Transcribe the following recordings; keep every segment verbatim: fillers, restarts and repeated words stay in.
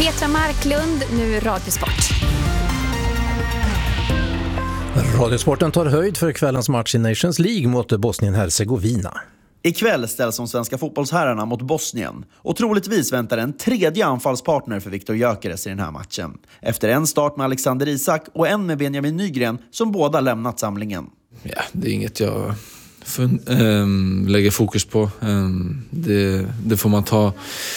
Petra Marklund, nu Radiosport. Radiosporten tar höjd för kvällens match i Nations League mot Bosnien-Hercegovina. Ikväll ställs de svenska fotbollsherrarna mot Bosnien. Och troligtvis väntar en tredje anfallspartner för Viktor Gyökeres i den här matchen. Efter en start med Alexander Isak och en med Benjamin Nygren som båda lämnat samlingen. Ja, det är inget jag fun- ähm, lägger fokus på. Ähm, det, det får man ta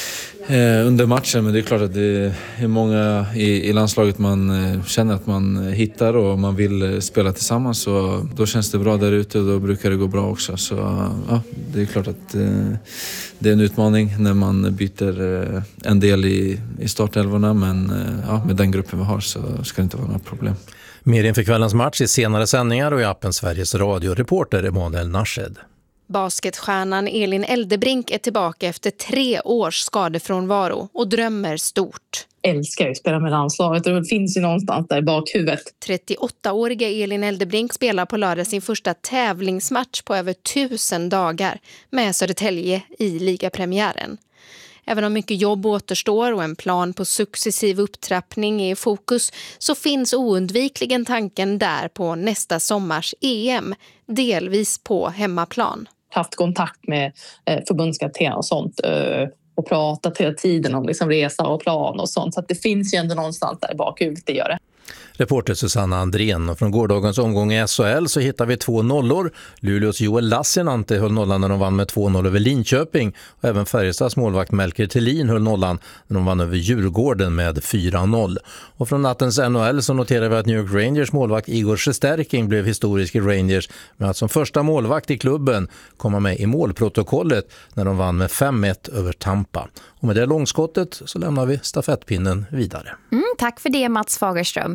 äh, under matchen. Men det är klart att det är många i, i landslaget man äh, känner att man hittar och man vill äh, spela tillsammans. Så då känns det bra där ute och då brukar det gå bra också. Så ja, det är klart att äh, det är en utmaning när man byter äh, en del i, i startelvorna. Men äh, ja, med den gruppen vi har så ska det inte vara några problem. Mer inför kvällens match i senare sändningar och i appen Sveriges Radio-reporter Emanuel Narshed. Basketstjärnan Elin Eldebrink är tillbaka efter tre års skadefrånvaro och drömmer stort. Älskar ju att spela med landslaget och det finns ju någonstans där i bakhuvudet. trettioåttaåriga Elin Eldebrink spelar på lördag sin första tävlingsmatch på över tusen dagar med Södertälje i ligapremiären. Även om mycket jobb återstår och en plan på successiv upptrappning är i fokus så finns oundvikligen tanken där på nästa sommars E M, delvis på hemmaplan. Haft kontakt med eh, förbundskapten och sånt eh, och pratat hela tiden om liksom resa och plan och sånt. Så att det finns ju ändå någonstans där i bakhuvudet, det gör det. Reporter Susanna Andrén, och från gårdagens omgång i S H L så hittar vi två nollor. Luleås Joel Lassinantti höll nollan när de vann med två noll över Linköping. Och även Färjestads målvakt Melker Thelin höll nollan när de vann över Djurgården med fyra noll. Och från nattens N H L så noterar vi att New York Rangers målvakt Igor Shesterkin blev historisk i Rangers med att som första målvakt i klubben komma med i målprotokollet när de vann med fem ett över Tampa. Och med det långskottet så lämnar vi stafettpinnen vidare. Mm, tack för det Mats Fagerström.